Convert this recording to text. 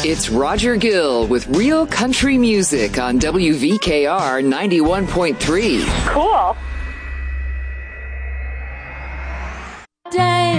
It's Roger Gill with Real Country Music on WVKR 91.3. Cool.